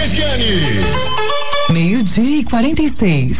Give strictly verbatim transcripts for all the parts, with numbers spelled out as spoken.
Regiane. Meio-dia e quarenta e seis.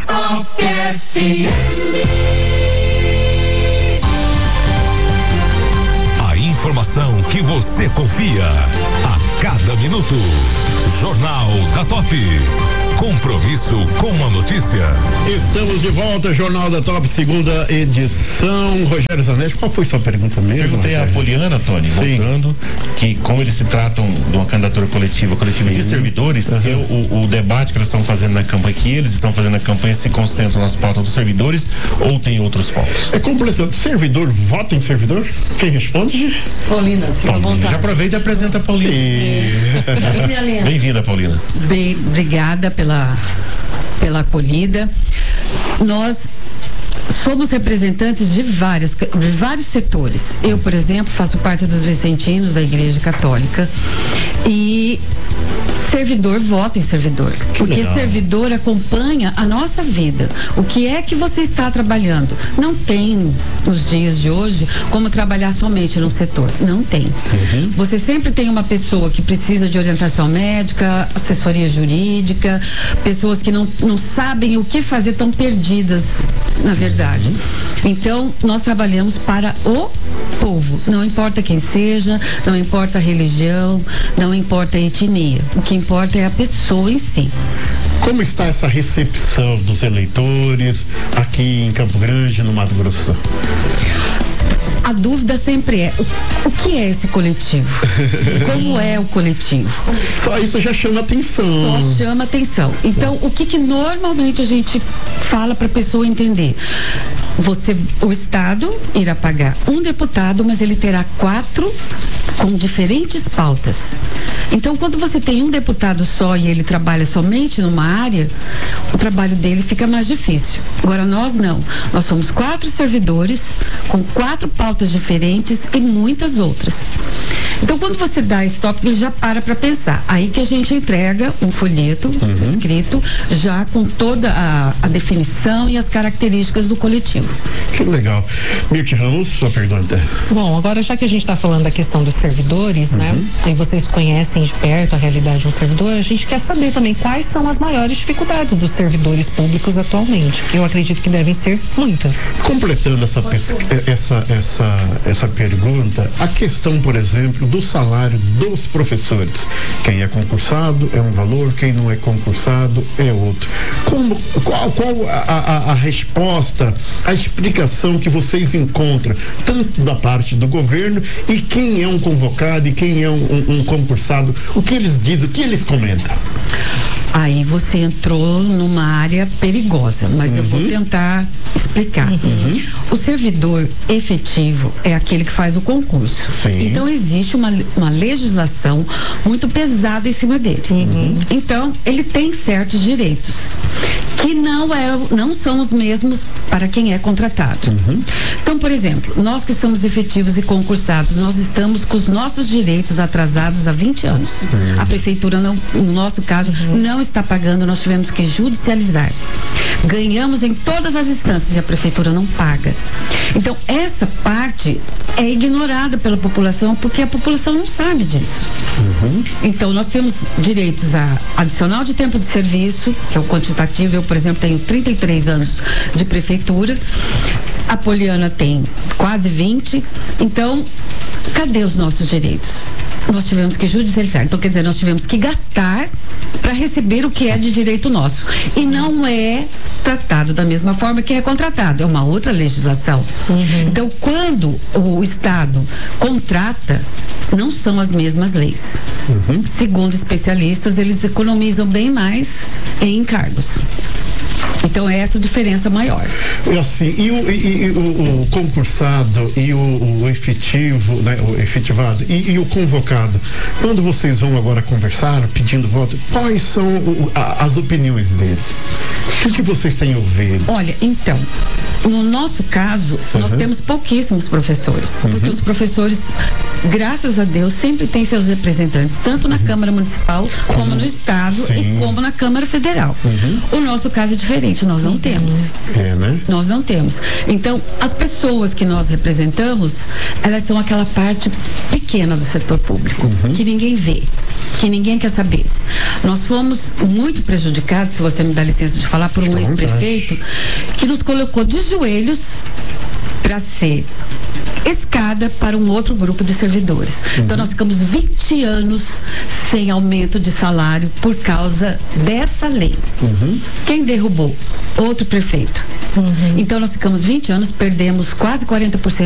A informação que você confia a cada minuto. Jornal da Top. Compromisso com a notícia. Estamos de volta, Jornal da Top, segunda edição. Rogério Zanetti, qual foi sua pergunta mesmo? Perguntei Rogério? a Poliana, Tony, Sim. voltando, que como eles se tratam de uma candidatura coletiva, coletiva Sim. de servidores, Uhum. se o, o debate que eles estão fazendo na campanha, que eles estão fazendo na campanha, se concentram nas pautas dos servidores ou tem outros focos? É completando, servidor vota em servidor? Quem responde? Paulina, fica à vontade. Já aproveita e apresenta a Paulina. Oi, minha linda. Bem-vinda, Paulina. Bem, obrigada pela, pela acolhida. Nós somos representantes de, várias, de vários setores. Eu, por exemplo, faço parte dos vicentinos da Igreja Católica e servidor vota em servidor, Que porque legal. servidor acompanha a nossa vida. O que é que você está trabalhando? Não tem, nos dias de hoje, como trabalhar somente num setor. Não tem. Sim. Você sempre tem uma pessoa que precisa de orientação médica, assessoria jurídica, pessoas que não, não sabem o que fazer, estão perdidas, na verdade. Então, nós trabalhamos para o povo. Não importa quem seja, não importa a religião, não importa a etnia. O que importa é a pessoa em si. Como está essa recepção dos eleitores aqui em Campo Grande, no Mato Grosso? A dúvida sempre é, o, o que é esse coletivo? Como é o coletivo? Só isso já chama atenção. Só chama atenção. Então, o que que normalmente a gente fala para a pessoa entender? Você, o Estado irá pagar um deputado, mas ele terá quatro com diferentes pautas. Então, quando você tem um deputado só e ele trabalha somente numa área, o trabalho dele fica mais difícil. Agora, nós não. Nós somos quatro servidores com quatro pautas diferentes e muitas outras. Então, quando você dá esse toque, ele já para para pensar. Aí que a gente entrega um folheto uhum. escrito já com toda a, a definição e as características do coletivo. Que legal. Mirti Ramos, sua pergunta. Bom, agora já que a gente está falando da questão dos servidores, uhum. né? E vocês conhecem de perto a realidade de um servidor, a gente quer saber também quais são as maiores dificuldades dos servidores públicos atualmente. Eu acredito que devem ser muitas. Completando essa, essa, essa, essa pergunta, a questão, por exemplo, do salário dos professores. Quem é concursado é um valor, quem não é concursado é outro. Como, qual qual a, a, a resposta, a explicação que vocês encontram, tanto da parte do governo e quem é um convocado e quem é um, um, um concursado, o que eles dizem, o que eles comentam? Aí você entrou numa área perigosa, mas uhum. eu vou tentar explicar. Uhum. O servidor efetivo é aquele que faz o concurso. Sim. Então existe uma, uma legislação muito pesada em cima dele. Uhum. Então ele tem certos direitos que não, é, não são os mesmos para quem é contratado. Uhum. Então, por exemplo, nós que somos efetivos e concursados, nós estamos com os nossos direitos atrasados há vinte anos. Uhum. A prefeitura, não, no nosso caso, uhum. não está pagando, nós tivemos que judicializar. Ganhamos em todas as instâncias e a prefeitura não paga. Então, essa parte é ignorada pela população porque a população não sabe disso. Uhum. Então, nós temos direitos a adicional de tempo de serviço, que é o quantitativo. Eu, por exemplo, tenho trinta e três anos de prefeitura. A Poliana tem quase vinte. Então, cadê os nossos direitos? Nós tivemos que judicializar. Então, quer dizer, nós tivemos que gastar para receber o que é de direito nosso. Sim. E não é tratado da mesma forma que é contratado. É uma outra legislação. Uhum. Então, quando o Estado contrata, não são as mesmas leis. Uhum. Segundo especialistas, eles economizam bem mais em encargos. Então é essa a diferença maior. E assim, e o, e, e o, o concursado e o, o efetivo, né, o efetivado e, e o convocado, quando vocês vão agora conversar, pedindo voto, quais são o, a, as opiniões deles? O que, que vocês têm ouvido? Olha, então, no nosso caso, uhum. nós temos pouquíssimos professores, uhum. porque os professores, graças a Deus, sempre têm seus representantes, tanto na uhum. Câmara Municipal, como, como no Estado Sim. e como na Câmara Federal. Uhum. O nosso caso é diferente, nós não uhum. temos. É, né? Nós não temos. Então, as pessoas que nós representamos, elas são aquela parte pequena do setor público, uhum. que ninguém vê, que ninguém quer saber. Nós fomos muito prejudicados, se você me dá licença de falar, por um ex-prefeito que nos colocou de joelhos para ser escada para um outro grupo de servidores. Uhum. Então nós ficamos vinte anos sem aumento de salário por causa dessa lei. Uhum. Quem derrubou? Outro prefeito. Uhum. Então nós ficamos vinte anos, perdemos quase quarenta por cento